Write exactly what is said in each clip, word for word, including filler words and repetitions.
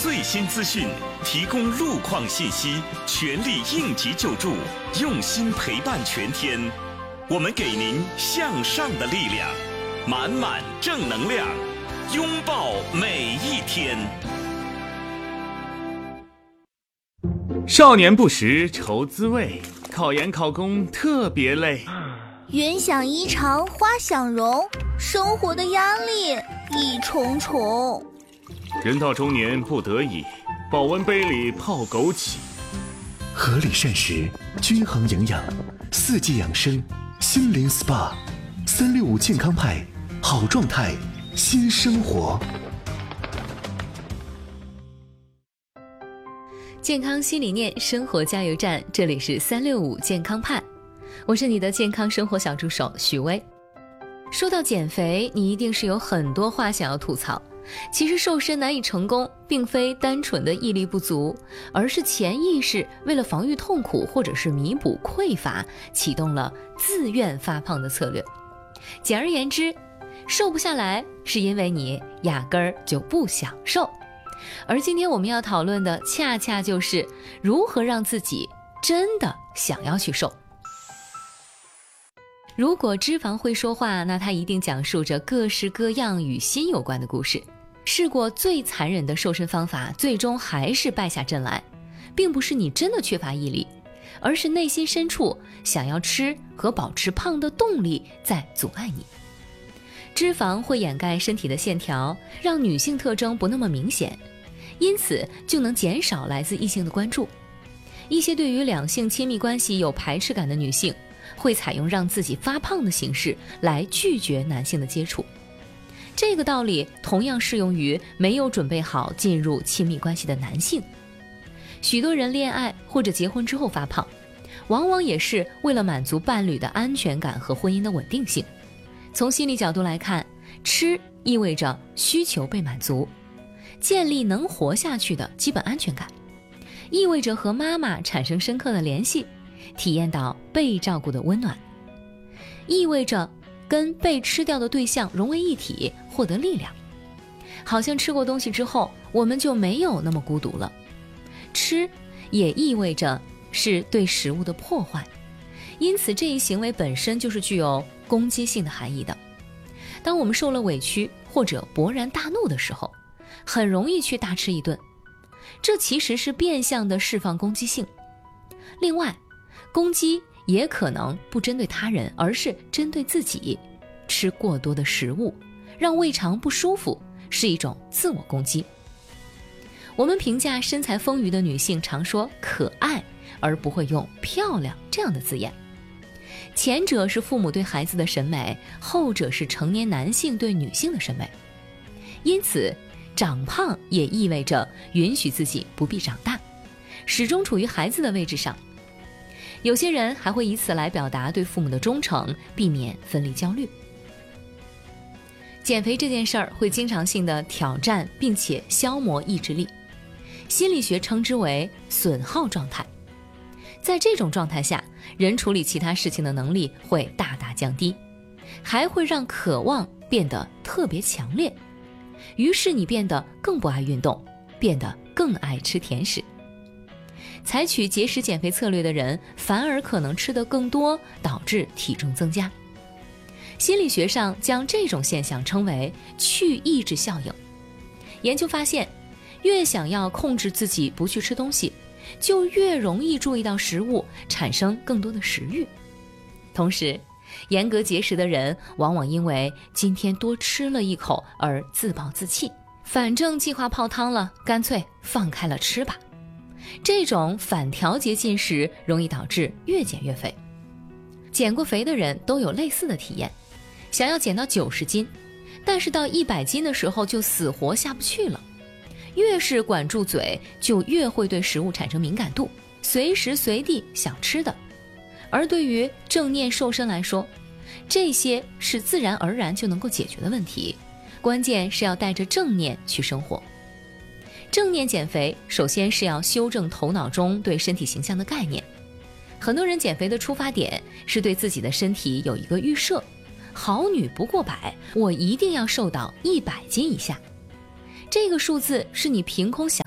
最新资讯，提供路况信息，全力应急救助，用心陪伴全天。我们给您向上的力量，满满正能量，拥抱每一天。 少年不识愁滋味，考研考公特别累。 云想衣裳花想容，生活的压力一重重。 人到中年不得已，保温杯里泡枸杞。 合理膳食，均衡营养，四季养生，心灵 S P A， 三六五健康派，好状态，新生活。 健康新理念，生活加油站，这里是三六五健康派，我是你的健康生活小助手许薇。说到减肥，你一定是有很多话想要吐槽。其实瘦身难以成功，并非单纯的毅力不足，而是潜意识为了防御痛苦或者是弥补匮乏，启动了自愿发胖的策略。简而言之，瘦不下来是因为你压根儿就不想瘦。而今天我们要讨论的恰恰就是如何让自己真的想要去瘦。如果脂肪会说话，那它一定讲述着各式各样与心有关的故事。试过最残忍的瘦身方法，最终还是败下阵来，并不是你真的缺乏毅力，而是内心深处想要吃和保持胖的动力在阻碍你。脂肪会掩盖身体的线条，让女性特征不那么明显，因此就能减少来自异性的关注。一些对于两性亲密关系有排斥感的女性，会采用让自己发胖的形式来拒绝男性的接触。这个道理同样适用于没有准备好进入亲密关系的男性。许多人恋爱或者结婚之后发胖，往往也是为了满足伴侣的安全感和婚姻的稳定性。从心理角度来看，吃意味着需求被满足，建立能活下去的基本安全感，意味着和妈妈产生深刻的联系，体验到被照顾的温暖，意味着跟被吃掉的对象融为一体，获得力量。好像吃过东西之后，我们就没有那么孤独了。吃也意味着是对食物的破坏，因此这一行为本身就是具有攻击性的含义的。当我们受了委屈或者勃然大怒的时候，很容易去大吃一顿，这其实是变相的释放攻击性。另外，攻击也可能不针对他人，而是针对自己。吃过多的食物让胃肠不舒服，是一种自我攻击。我们评价身材丰腴的女性常说可爱，而不会用漂亮这样的字眼。前者是父母对孩子的审美，后者是成年男性对女性的审美。因此，长胖也意味着允许自己不必长大，始终处于孩子的位置上。有些人还会以此来表达对父母的忠诚，避免分离焦虑。减肥这件事儿会经常性的挑战并且消磨意志力，心理学称之为损耗状态。在这种状态下，人处理其他事情的能力会大大降低，还会让渴望变得特别强烈，于是你变得更不爱运动，变得更爱吃甜食。采取节食减肥策略的人反而可能吃得更多，导致体重增加。心理学上将这种现象称为去抑制效应。研究发现，越想要控制自己不去吃东西，就越容易注意到食物，产生更多的食欲。同时，严格节食的人往往因为今天多吃了一口而自暴自弃，反正计划泡汤了，干脆放开了吃吧。这种反调节进食容易导致越减越肥。减过肥的人都有类似的体验，想要减到九十斤，但是到一百斤的时候就死活下不去了。越是管住嘴，就越会对食物产生敏感度，随时随地想吃的。而对于正念瘦身来说，这些是自然而然就能够解决的问题，关键是要带着正念去生活。正念减肥首先是要修正头脑中对身体形象的概念。很多人减肥的出发点是对自己的身体有一个预设，好女不过百，我一定要瘦到一百斤以下。这个数字是你凭空想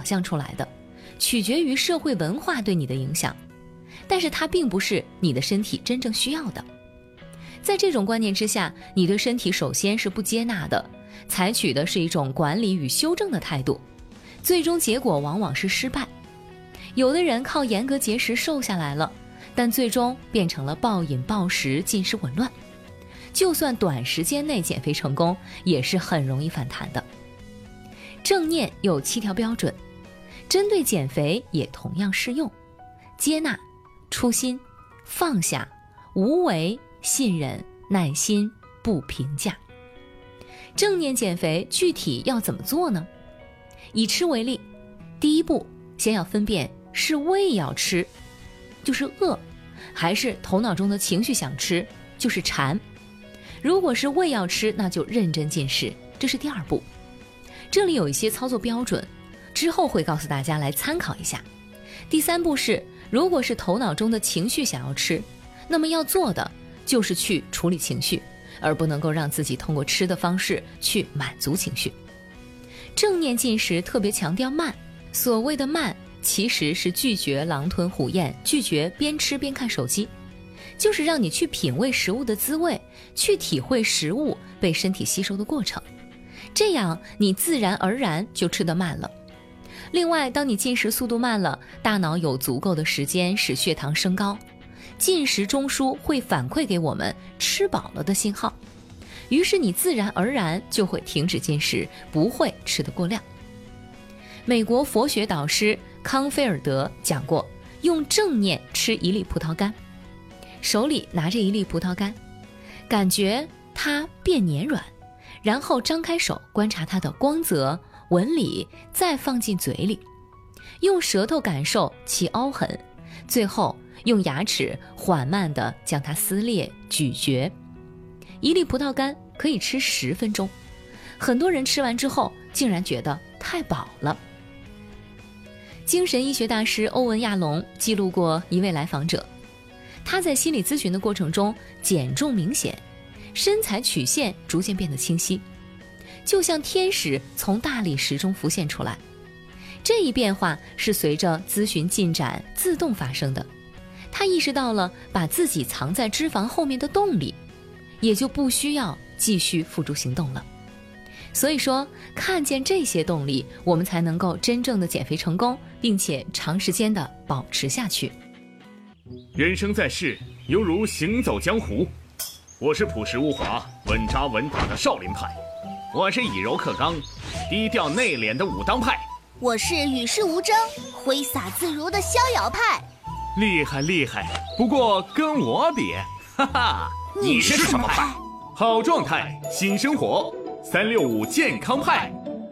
象出来的，取决于社会文化对你的影响，但是它并不是你的身体真正需要的。在这种观念之下，你对身体首先是不接纳的，采取的是一种管理与修正的态度，最终结果往往是失败。有的人靠严格节食瘦下来了，但最终变成了暴饮暴食，进食紊乱。就算短时间内减肥成功，也是很容易反弹的。正念有七条标准，针对减肥也同样适用：接纳、初心、放下、无为、信任、耐心、不评价。正念减肥具体要怎么做呢？以吃为例，第一步先要分辨是胃要吃，就是饿，还是头脑中的情绪想吃，就是馋。如果是胃要吃，那就认真进食，这是第二步。这里有一些操作标准，之后会告诉大家来参考一下。第三步是，如果是头脑中的情绪想要吃，那么要做的就是去处理情绪，而不能够让自己通过吃的方式去满足情绪。正念进食特别强调慢，所谓的慢其实是拒绝狼吞虎咽，拒绝边吃边看手机，就是让你去品味食物的滋味，去体会食物被身体吸收的过程，这样你自然而然就吃得慢了。另外，当你进食速度慢了，大脑有足够的时间使血糖升高，进食中枢会反馈给我们吃饱了的信号，于是你自然而然就会停止进食，不会吃得过量。美国佛学导师康菲尔德讲过，用正念吃一粒葡萄干，手里拿着一粒葡萄干，感觉它变黏软，然后张开手观察它的光泽、纹理，再放进嘴里，用舌头感受其凹痕，最后用牙齿缓慢地将它撕裂咀嚼。一粒葡萄干可以吃十分钟，很多人吃完之后竟然觉得太饱了。精神医学大师欧文亚龙记录过一位来访者，他在心理咨询的过程中减重明显，身材曲线逐渐变得清晰，就像天使从大理石中浮现出来。这一变化是随着咨询进展自动发生的，他意识到了把自己藏在脂肪后面的动力，也就不需要继续付诸行动了。所以说，看见这些动力，我们才能够真正的减肥成功，并且长时间的保持下去。 人生在世，犹如行走江湖。我是朴实无华、稳扎稳打的少林派，我是以柔克刚、低调内敛的武当派， 我是与世无争、挥洒自如的逍遥派。 厉害厉害，不过跟我比，哈哈， 你是什么派？ 好状态，新生活，三六五健康派。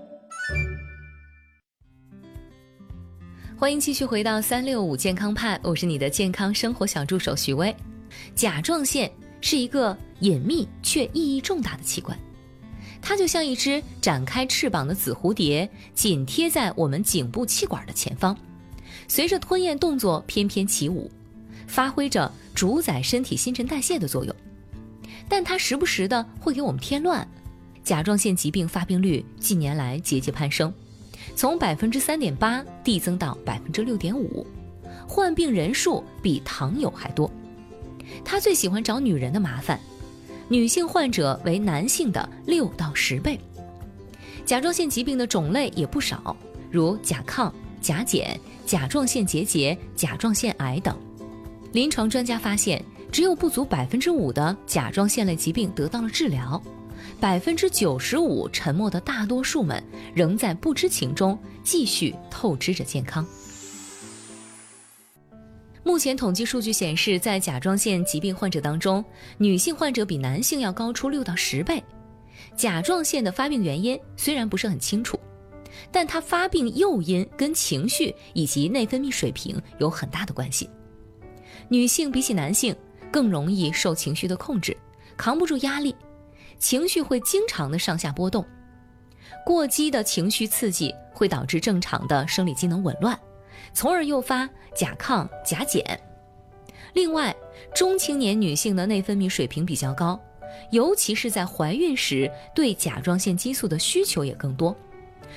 欢迎继续回到三六五健康派，我是你的健康生活小助手许巍。甲状腺是一个隐秘却意义重大的器官，它就像一只展开翅膀的紫蝴蝶，紧贴在我们颈部气管的前方，随着吞咽动作翩翩起舞，发挥着主宰身体新陈代谢的作用。但它时不时的会给我们添乱，甲状腺疾病发病率近年来节节攀升，从 百分之三点八 递增到 百分之六点五， 患病人数比糖友还多。他最喜欢找女人的麻烦，女性患者为男性的六到十倍。甲状腺疾病的种类也不少，如甲亢、甲减、甲状腺结节、甲状腺癌等。临床专家发现，只有不足 百分之五 的甲状腺类疾病得到了治疗， 百分之九十五 沉默的大多数们仍在不知情中继续透支着健康。目前统计数据显示，在甲状腺疾病患者当中，女性患者比男性要高出六到十倍。甲状腺的发病原因虽然不是很清楚，但它发病诱因跟情绪以及内分泌水平有很大的关系。女性比起男性更容易受情绪的控制，扛不住压力，情绪会经常的上下波动。过激的情绪刺激会导致正常的生理机能紊乱，从而诱发甲亢、甲减。另外，中青年女性的内分泌水平比较高，尤其是在怀孕时，对甲状腺激素的需求也更多，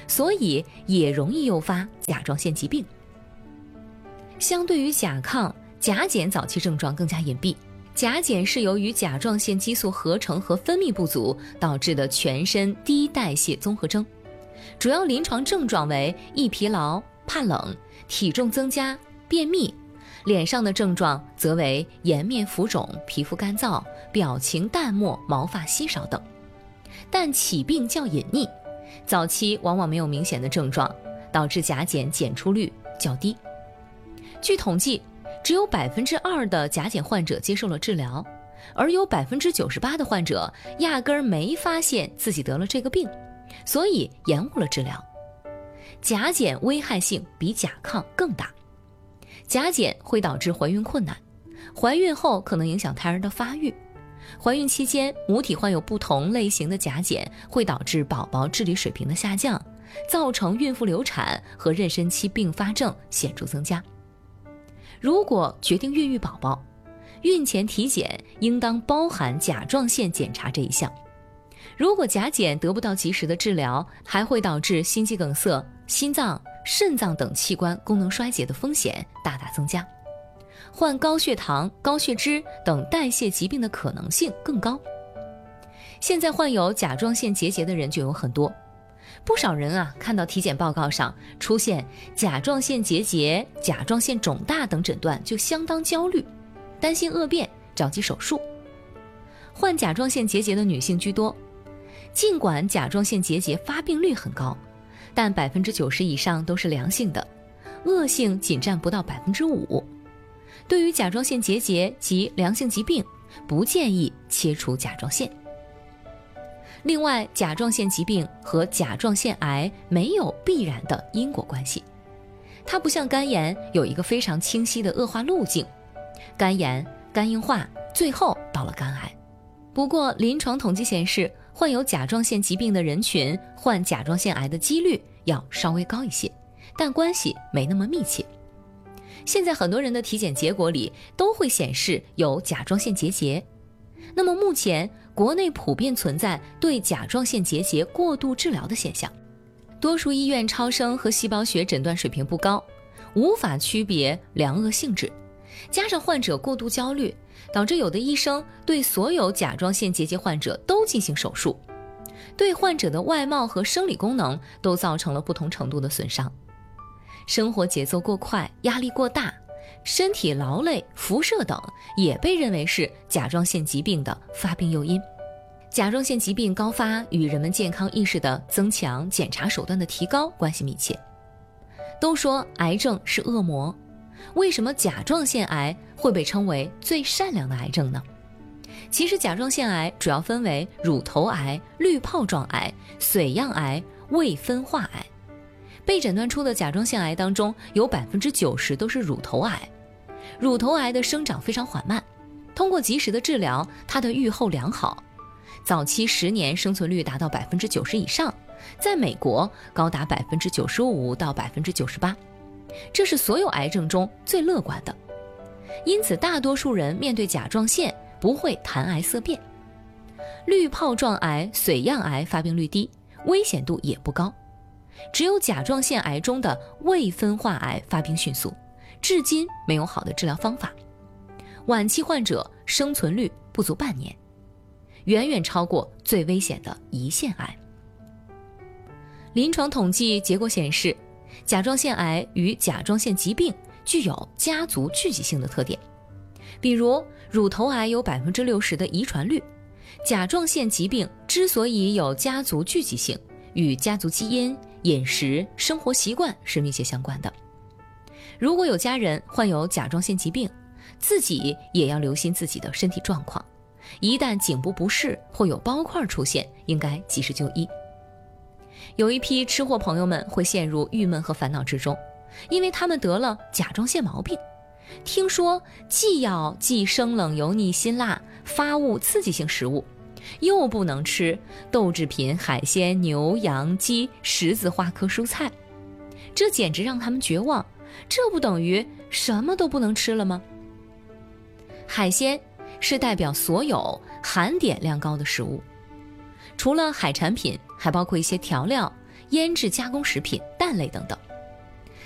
所以也容易诱发甲状腺疾病。相对于甲亢，甲减早期症状更加隐蔽。甲减是由于甲状腺激素合成和分泌不足导致的全身低代谢综合征，主要临床症状为易疲劳、怕冷、体重增加、便秘，脸上的症状则为颜面浮肿、皮肤干燥、表情淡漠、毛发稀少等，但起病较隐匿，早期往往没有明显的症状，导致甲减检出率较低。据统计，只有百分之二的甲减患者接受了治疗，而有百分之九十八的患者压根儿没发现自己得了这个病，所以延误了治疗。甲减危害性比甲亢更大，甲减会导致怀孕困难，怀孕后可能影响胎儿的发育，怀孕期间母体患有不同类型的甲减，会导致宝宝智力水平的下降，造成孕妇流产和妊娠期并发症显著增加。如果决定孕育宝宝，孕前体检应当包含甲状腺检查这一项。如果甲减得不到及时的治疗，还会导致心肌梗塞、心脏、肾脏等器官功能衰竭的风险大大增加，患高血糖、高血脂等代谢疾病的可能性更高。现在患有甲状腺结节的人就有很多，不少人啊看到体检报告上出现甲状腺结节、甲状腺肿大等诊断就相当焦虑，担心恶变，着急手术。患甲状腺结节的女性居多，尽管甲状腺结节发病率很高，但百分之九十以上都是良性的，恶性仅占不到百分之五。对于甲状腺结节及良性疾病，不建议切除甲状腺。另外，甲状腺疾病和甲状腺癌没有必然的因果关系，它不像肝炎有一个非常清晰的恶化路径，肝炎、肝硬化，最后到了肝癌。不过，临床统计显示，患有甲状腺疾病的人群患甲状腺癌的几率要稍微高一些，但关系没那么密切。现在很多人的体检结果里都会显示有甲状腺结节，那么目前国内普遍存在对甲状腺结节过度治疗的现象，多数医院超声和细胞学诊断水平不高，无法区别良恶性质，加上患者过度焦虑，导致有的医生对所有甲状腺结节患者都进行手术，对患者的外貌和生理功能都造成了不同程度的损伤。生活节奏过快，压力过大，身体劳累、辐射等也被认为是甲状腺疾病的发病诱因。甲状腺疾病高发与人们健康意识的增强、检查手段的提高关系密切。都说癌症是恶魔，为什么甲状腺癌会被称为最善良的癌症呢？其实甲状腺癌主要分为乳头癌、滤泡状癌、髓样癌、未分化癌。被诊断出的甲状腺癌当中，有百分之九十都是乳头癌。乳头癌的生长非常缓慢，通过及时的治疗，它的预后良好，早期十年生存率达到百分之九十以上，在美国高达百分之九十五到百分之九十八，这是所有癌症中最乐观的。因此，大多数人面对甲状腺不会谈癌色变。滤泡状癌、髓样癌发病率低，危险度也不高。只有甲状腺癌中的未分化癌发病迅速，至今没有好的治疗方法，晚期患者生存率不足半年，远远超过最危险的胰腺癌。临床统计结果显示，甲状腺癌与甲状腺疾病具有家族聚集性的特点，比如乳头癌有 百分之六十 的遗传率，甲状腺疾病之所以有家族聚集性，与家族基因、饮食、生活习惯是密切相关的。如果有家人患有甲状腺疾病，自己也要留心自己的身体状况，一旦颈部不适或有包块出现，应该及时就医。有一批吃货朋友们会陷入郁闷和烦恼之中，因为他们得了甲状腺毛病，听说既要忌生冷油腻辛辣发物刺激性食物，又不能吃豆制品、海鲜、牛羊鸡、十字花科蔬菜，这简直让他们绝望，这不等于什么都不能吃了吗？海鲜是代表所有含碘量高的食物，除了海产品，还包括一些调料、 腌制加工食品、蛋类等等。